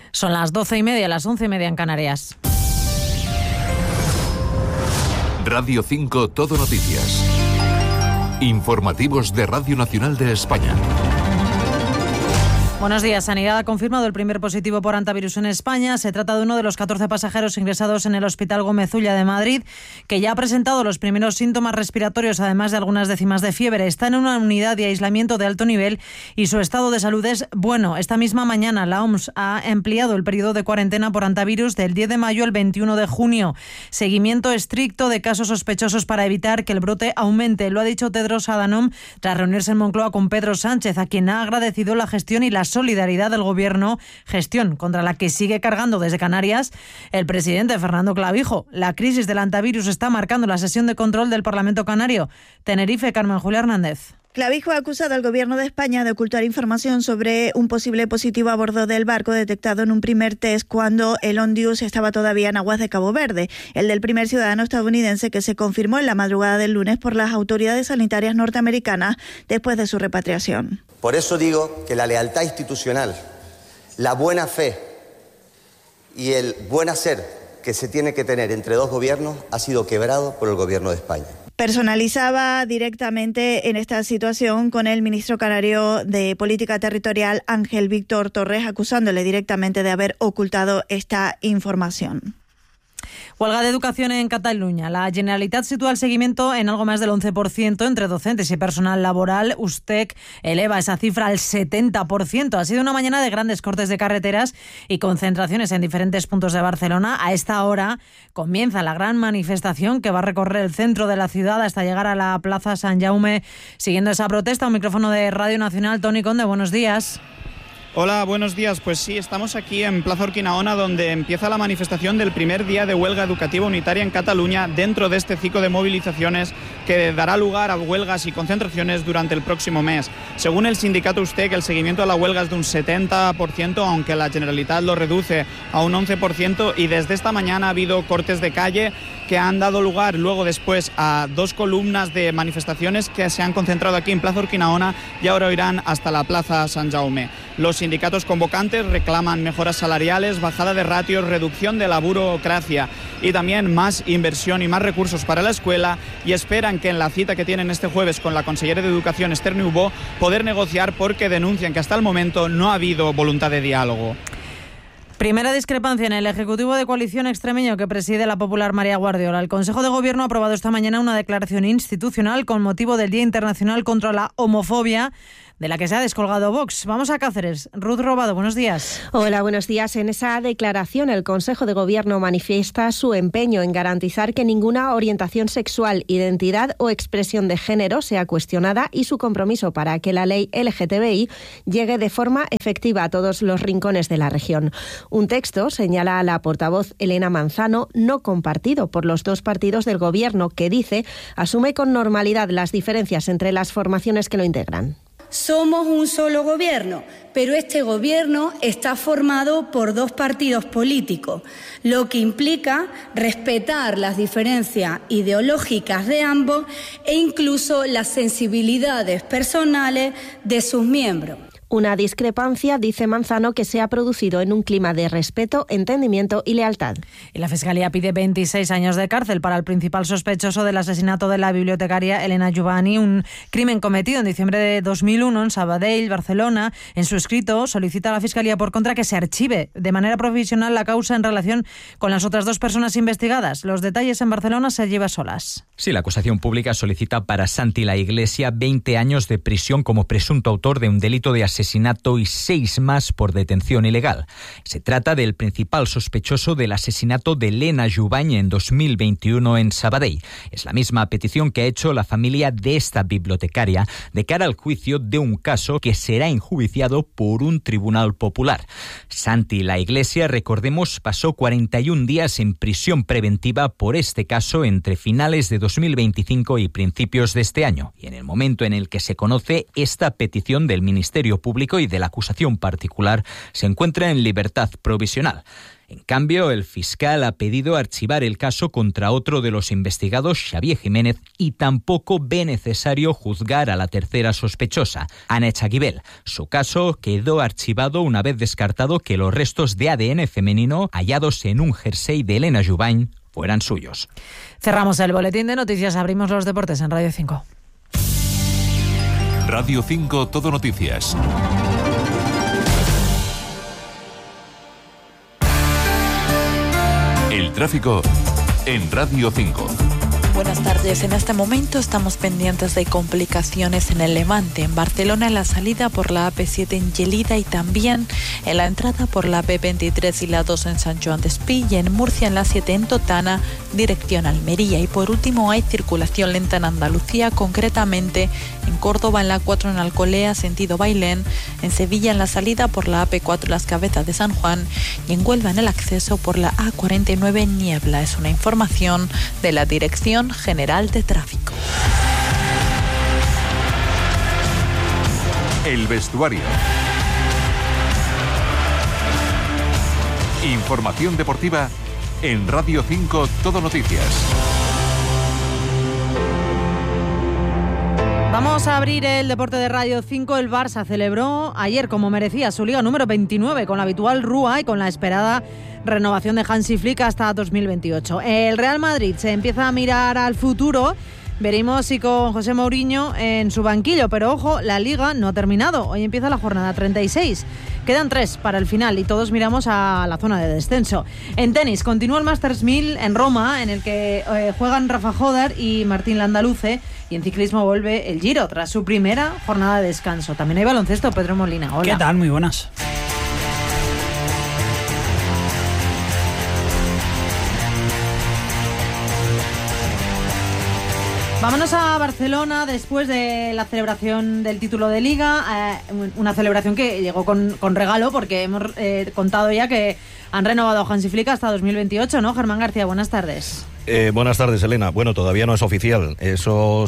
Son las 12:30, las 11:30 en Canarias. Radio 5 Todo Noticias. Informativos de Radio Nacional de España. Buenos días. Sanidad ha confirmado el primer positivo por hantavirus en España. Se trata de uno de los 14 pasajeros ingresados en el Hospital Gómez Ulla de Madrid, que ya ha presentado los primeros síntomas respiratorios, además de algunas décimas de fiebre. Está en una unidad de aislamiento de alto nivel y su estado de salud es bueno. Esta misma mañana la OMS ha ampliado el periodo de cuarentena por hantavirus del 10 de mayo al 21 de junio. Seguimiento estricto de casos sospechosos para evitar que el brote aumente. Lo ha dicho Tedros Adhanom tras reunirse en Moncloa con Pedro Sánchez, a quien ha agradecido la gestión y la solidaridad del Gobierno, gestión contra la que sigue cargando desde Canarias el presidente Fernando Clavijo. La crisis del hantavirus está marcando la sesión de control del Parlamento Canario. Tenerife, Carmen Julia Hernández. Clavijo ha acusado al Gobierno de España de ocultar información sobre un posible positivo a bordo del barco detectado en un primer test cuando el Ondius estaba todavía en aguas de Cabo Verde, el del primer ciudadano estadounidense que se confirmó en la madrugada del lunes por las autoridades sanitarias norteamericanas después de su repatriación. Por eso digo que la lealtad institucional, la buena fe y el buen hacer que se tiene que tener entre dos gobiernos ha sido quebrado por el Gobierno de España. Personalizaba directamente en esta situación con el ministro canario de Política Territorial, Ángel Víctor Torres, acusándole directamente de haber ocultado esta información. Huelga de educación en Cataluña. La Generalitat sitúa el seguimiento en algo más del 11% entre docentes y personal laboral. USTEC eleva esa cifra al 70%. Ha sido una mañana de grandes cortes de carreteras y concentraciones en diferentes puntos de Barcelona. A esta hora comienza la gran manifestación que va a recorrer el centro de la ciudad hasta llegar a la Plaza Sant Jaume. Siguiendo esa protesta, un micrófono de Radio Nacional. Toni Conde, buenos días. Hola, buenos días. Pues sí, estamos aquí en Plaza Urquinaona, donde empieza la manifestación del primer día de huelga educativa unitaria en Cataluña, dentro de este ciclo de movilizaciones que dará lugar a huelgas y concentraciones durante el próximo mes. Según el sindicato USTEC, el seguimiento a la huelga es de un 70%, aunque la Generalitat lo reduce a un 11%, y desde esta mañana ha habido cortes de calle que han dado lugar luego después a dos columnas de manifestaciones que se han concentrado aquí en Plaza Urquinaona y ahora irán hasta la Plaza Sant Jaume. Los sindicatos convocantes reclaman mejoras salariales, bajada de ratios, reducción de la burocracia y también más inversión y más recursos para la escuela, y esperan que en la cita que tienen este jueves con la consellera de Educación, Esther Niubó, poder negociar, porque denuncian que hasta el momento no ha habido voluntad de diálogo. Primera discrepancia en el Ejecutivo de Coalición extremeño que preside la popular María Guardiola. El Consejo de Gobierno ha aprobado esta mañana una declaración institucional con motivo del Día Internacional contra la Homofobia, de la que se ha descolgado Vox. Vamos a Cáceres. Ruth Robado, buenos días. Hola, buenos días. En esa declaración, el Consejo de Gobierno manifiesta su empeño en garantizar que ninguna orientación sexual, identidad o expresión de género sea cuestionada, y su compromiso para que la ley LGTBI llegue de forma efectiva a todos los rincones de la región. Un texto, señala la portavoz Elena Manzano, no compartido por los dos partidos del Gobierno, que dice asume con normalidad las diferencias entre las formaciones que lo integran. Somos un solo gobierno, pero este gobierno está formado por dos partidos políticos, lo que implica respetar las diferencias ideológicas de ambos e incluso las sensibilidades personales de sus miembros. Una discrepancia, dice Manzano, que se ha producido en un clima de respeto, entendimiento y lealtad. Y la Fiscalía pide 26 años de cárcel para el principal sospechoso del asesinato de la bibliotecaria Elena Juvany, un crimen cometido en diciembre de 2001 en Sabadell, Barcelona. En su escrito solicita a la Fiscalía por contra que se archive de manera provisional la causa en relación con las otras dos personas investigadas. Los detalles en Barcelona se lleva solas. Sí, la acusación pública solicita para Santi La Iglesia 20 años de prisión como presunto autor de un delito de asesinato y 6 más por detención ilegal. Se trata del principal sospechoso del asesinato de Elena Juvany en 2021 en Sabadell. Es la misma petición que ha hecho la familia de esta bibliotecaria de cara al juicio de un caso que será enjuiciado por un tribunal popular. Santi La Iglesia, recordemos, pasó 41 días en prisión preventiva por este caso entre finales de 2025 y principios de este año. Y en el momento en el que se conoce esta petición del Ministerio Público, Público y de la acusación particular se encuentra en libertad provisional. En cambio, el fiscal ha pedido archivar el caso contra otro de los investigados, Xavier Jiménez, y tampoco ve necesario juzgar a la tercera sospechosa, Anna Echaguibel. Su caso quedó archivado una vez descartado que los restos de ADN femenino hallados en un jersey de Elena Jubain fueran suyos. Cerramos el boletín de noticias, abrimos los deportes en Radio 5. Radio 5 Todo Noticias. El tráfico en Radio 5. Buenas tardes. En este momento estamos pendientes de complicaciones en el Levante, en Barcelona en la salida por la AP7 en Gelida y también en la entrada por la AP23 y la 2 en San Joan d'Espí y en Murcia en la 7 en Totana, dirección Almería. Y por último hay circulación lenta en Andalucía, concretamente en Córdoba en la 4 en Alcolea, sentido Bailén, en Sevilla en la salida por la AP4 Las Cabezas de San Juan y en Huelva en el acceso por la A49 en Niebla. Es una información de la Dirección General de Tráfico. El vestuario. Información deportiva en Radio 5 Todo Noticias. Vamos a abrir el deporte de Radio 5. El Barça celebró ayer, como merecía, su liga número 29 con la habitual rúa y con la esperada renovación de Hansi Flick hasta 2028. El Real Madrid se empieza a mirar al futuro. Veremos si con José Mourinho en su banquillo, pero ojo, la Liga no ha terminado. Hoy empieza la jornada 36. Quedan 3 para el final y todos miramos a la zona de descenso. En tenis, continúa el Masters 1000 en Roma, en el que juegan Rafa Jodar y Martín Landaluce. Y en ciclismo vuelve el Giro tras su primera jornada de descanso. También hay baloncesto, Pedro Molina. Hola. ¿Qué tal? Muy buenas. Vámonos a Barcelona después de la celebración del título de Liga, una celebración que llegó con regalo porque hemos contado ya que han renovado a Hansi Flick hasta 2028, ¿no? Germán García, buenas tardes. Buenas tardes, Elena. Bueno, todavía no es oficial. Eso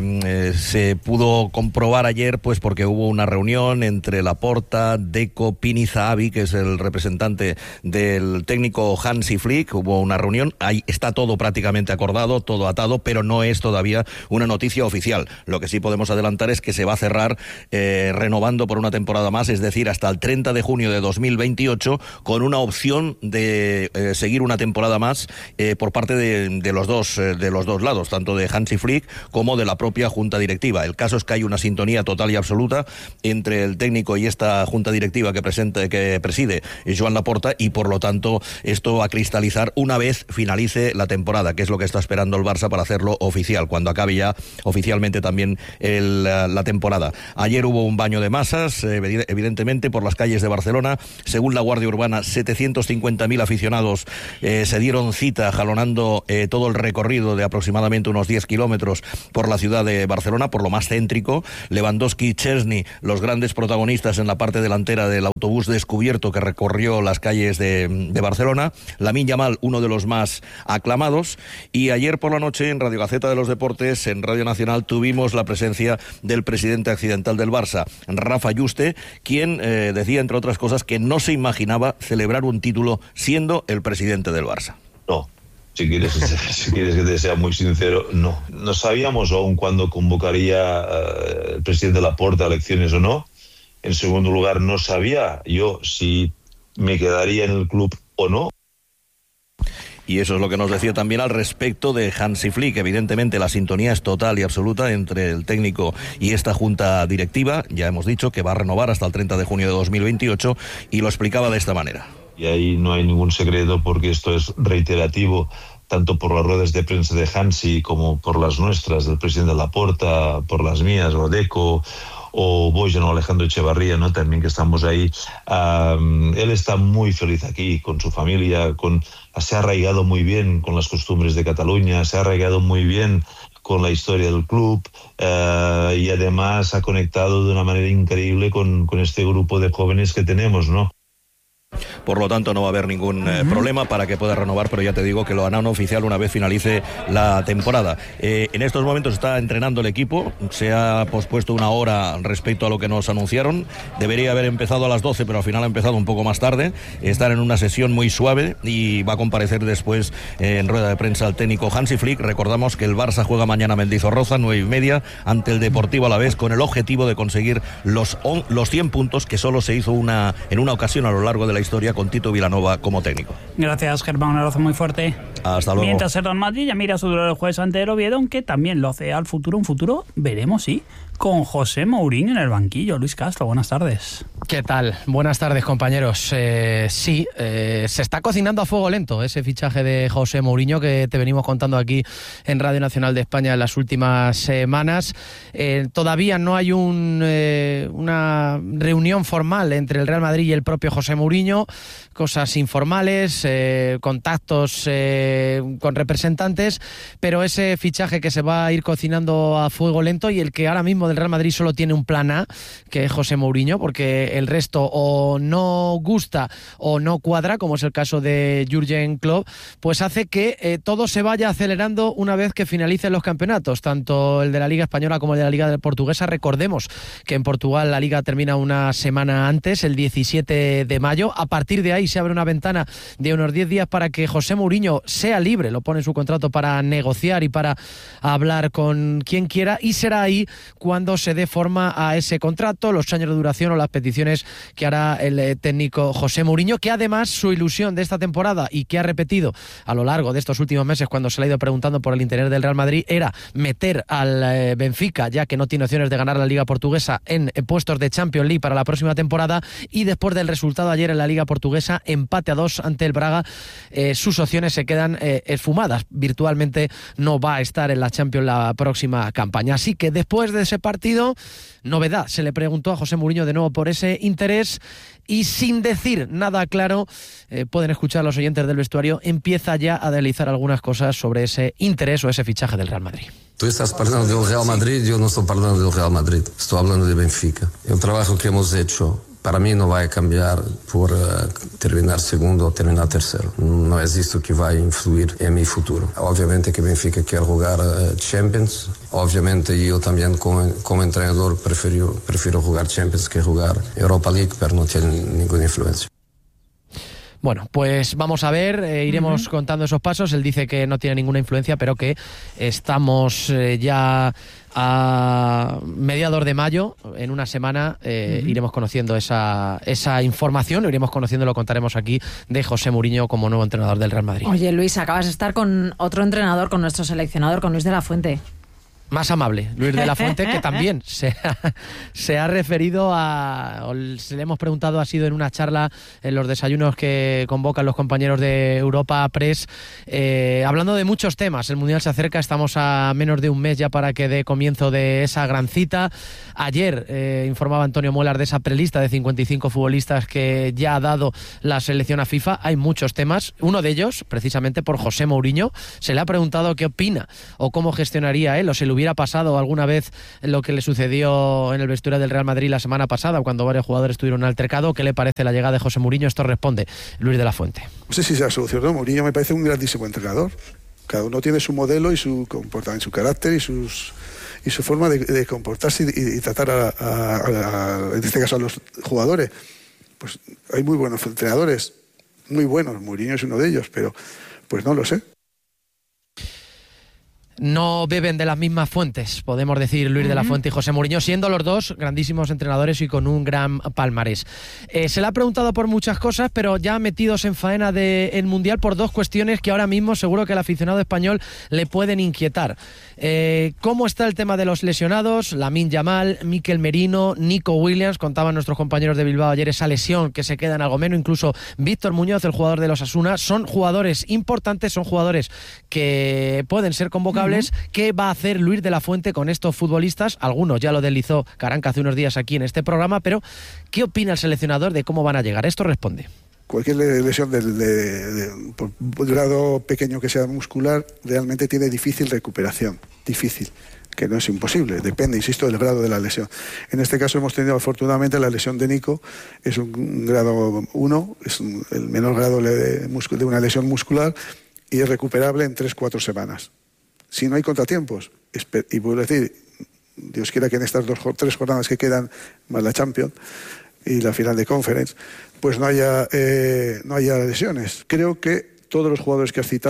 se pudo comprobar ayer, pues porque hubo una reunión entre Laporta, Deco, Pini Zahavi, que es el representante del técnico Hansi Flick. Hubo una reunión. Ahí está todo prácticamente acordado, todo atado, pero no es todavía una noticia oficial. Lo que sí podemos adelantar es que se va a cerrar renovando por una temporada más, es decir, hasta el 30 de junio de 2028, con una opción de seguir una temporada más por parte de los dos lados, tanto de Hansi Flick como de la propia junta directiva. El caso es que hay una sintonía total y absoluta entre el técnico y esta junta directiva que preside Joan Laporta, y por lo tanto esto va a cristalizar una vez finalice la temporada, que es lo que está esperando el Barça para hacerlo oficial, cuando acabe ya oficialmente también la temporada. Ayer hubo un baño de masas, evidentemente, por las calles de Barcelona. Según la Guardia Urbana, 750.000 aficionados se dieron cita jalonando todo el recorrido de aproximadamente unos 10 kilómetros por la ciudad de Barcelona, por lo más céntrico. Lewandowski y Chesney, los grandes protagonistas en la parte delantera del autobús descubierto que recorrió las calles de Barcelona. Lamine Yamal, uno de los más aclamados. Y ayer por la noche, en Radio Gaceta de los Deportes, en Radio Nacional, tuvimos la presencia del presidente accidental del Barça, Rafa Yuste, quien decía, entre otras cosas, que no se imaginaba celebrar un título siendo el presidente del Barça. No. Si quieres que te sea muy sincero, no. No sabíamos aún cuándo convocaría el presidente Laporta a elecciones o no. En segundo lugar, no sabía yo si me quedaría en el club o no. Y eso es lo que nos decía también al respecto de Hansi Flick. Evidentemente la sintonía es total y absoluta entre el técnico y esta junta directiva. Ya hemos dicho que va a renovar hasta el 30 de junio de 2028 y lo explicaba de esta manera. Y ahí no hay ningún secreto, porque esto es reiterativo tanto por las ruedas de prensa de Hansi como por las nuestras, del presidente Laporta, por las mías, o Deco, o Bojan o Alejandro Echevarría, ¿no? También que estamos ahí. Él está muy feliz aquí, con su familia, se ha arraigado muy bien con las costumbres de Cataluña, se ha arraigado muy bien con la historia del club, y además ha conectado de una manera increíble con este grupo de jóvenes que tenemos, ¿no? por lo tanto no va a haber ningún problema para que pueda renovar, pero ya te digo que lo harán oficial una vez finalice la temporada. En estos momentos está entrenando el equipo, se ha pospuesto una hora respecto a lo que nos anunciaron, debería haber empezado a las 12, pero al final ha empezado un poco más tarde, estar en una sesión muy suave y va a comparecer después en rueda de prensa el técnico Hansi Flick. Recordamos que el Barça juega mañana a Mendizorroza, 9:30, ante el Deportivo Alavés, con el objetivo de conseguir los 100 puntos que solo se hizo en una ocasión a lo largo de la historia con Tito Vilanova como técnico. Gracias, Germán, un abrazo muy fuerte. Hasta luego. Mientras el Real Madrid ya mira su duelo del jueves ante el Oviedo, aunque también lo hace al futuro, un futuro, veremos, sí, con José Mourinho en el banquillo. Luis Castro, buenas tardes. ¿Qué tal? Buenas tardes, compañeros. Se está cocinando a fuego lento ese fichaje de José Mourinho que te venimos contando aquí en Radio Nacional de España en las últimas semanas. Todavía no hay una reunión formal entre el Real Madrid y el propio José Mourinho, cosas informales, contactos con representantes, pero ese fichaje que se va a ir cocinando a fuego lento y el que ahora mismo del Real Madrid solo tiene un plan A, que es José Mourinho, porque el resto o no gusta o no cuadra, como es el caso de Jürgen Klopp, pues hace que todo se vaya acelerando una vez que finalicen los campeonatos, tanto el de la Liga Española como el de la Liga Portuguesa. Recordemos que en Portugal la Liga termina una semana antes, el 17 de mayo. A partir de ahí se abre una ventana de unos 10 días para que José Mourinho sea libre, lo pone en su contrato para negociar y para hablar con quien quiera, y será ahí cuando se dé forma a ese contrato, los años de duración o las peticiones que hará el técnico José Mourinho, que además su ilusión de esta temporada y que ha repetido a lo largo de estos últimos meses cuando se le ha ido preguntando por el interés del Real Madrid era meter al Benfica, ya que no tiene opciones de ganar la Liga Portuguesa, en puestos de Champions League para la próxima temporada, y después del resultado ayer en la Liga Portuguesa, empate a 2 ante el Braga, sus opciones se quedan esfumadas. Virtualmente no va a estar en la Champions la próxima campaña. Así que después de ese partido, novedad, se le preguntó a José Mourinho de nuevo por ese interés y sin decir nada claro, pueden escuchar los oyentes del vestuario, empieza ya a deslizar algunas cosas sobre ese interés o ese fichaje del Real Madrid. Tú estás hablando del Real Madrid, yo no estoy hablando del Real Madrid, estoy hablando de Benfica. El trabajo que hemos hecho para mí no va a cambiar por terminar segundo o terminar tercero. No es esto que va a influir en mi futuro. Obviamente que Benfica quiere jugar Champions. Obviamente yo también como entrenador prefiero jugar Champions que jugar Europa League, pero no tiene ninguna influencia. Bueno, pues vamos a ver, iremos contando esos pasos. Él dice que no tiene ninguna influencia, pero que estamos ya a mediados de mayo, en una semana iremos conociendo esa información, lo iremos conociendo, lo contaremos aquí, de José Mourinho como nuevo entrenador del Real Madrid. Oye, Luis, acabas de estar con otro entrenador, con nuestro seleccionador, con Luis de la Fuente. Más amable, Luis de la Fuente, que también se ha referido o se le hemos preguntado, ha sido en una charla en los desayunos que convocan los compañeros de Europa Press, hablando de muchos temas. El Mundial se acerca, estamos a menos de un mes ya para que dé comienzo de esa gran cita. Ayer informaba Antonio Muelas de esa prelista de 55 futbolistas que ya ha dado la selección a FIFA. Hay muchos temas, uno de ellos, precisamente por José Mourinho. Se le ha preguntado qué opina o cómo gestionaría él, o se le hubiera pasado alguna vez lo que le sucedió en el vestuario del Real Madrid la semana pasada, cuando varios jugadores tuvieron un altercado. ¿Qué le parece la llegada de José Mourinho? Esto responde Luis de la Fuente. No sé si se ha solucionado. Mourinho me parece un grandísimo entrenador. Cada uno tiene su modelo y su comportamiento, su carácter y su forma de comportarse y tratar en este caso a los jugadores. Pues hay muy buenos entrenadores, muy buenos. Mourinho es uno de ellos, pero pues no lo sé. No beben de las mismas fuentes, podemos decir, Luis de la Fuente y José Mourinho, siendo los dos grandísimos entrenadores y con un gran palmarés. Se le ha preguntado por muchas cosas, pero ya metidos en faena del Mundial, por dos cuestiones que ahora mismo seguro que al aficionado español le pueden inquietar. ¿Cómo está el tema de los lesionados? Lamine Yamal, Mikel Merino, Nico Williams, contaban nuestros compañeros de Bilbao ayer esa lesión que se queda en algo menos, incluso Víctor Muñoz, el jugador de los Osasuna. Son jugadores importantes, son jugadores que pueden ser convocables. ¿Qué va a hacer Luis de la Fuente con estos futbolistas? Algunos ya lo deslizó Caranca hace unos días aquí en este programa, pero ¿qué opina el seleccionador de cómo van a llegar? Esto responde. Cualquier lesión por grado pequeño que sea muscular realmente tiene difícil recuperación, difícil. que no es imposible, depende, insisto, del grado de la lesión. En este caso hemos tenido, afortunadamente, la lesión de Nico, es un grado 1, es el menor grado de una lesión muscular y es recuperable en 3-4 semanas. Si no hay contratiempos, y puedo decir, Dios quiera que en estas 3 jornadas que quedan, más la Champions y la final de Conference, pues no haya lesiones. Creo que todos los jugadores que has citado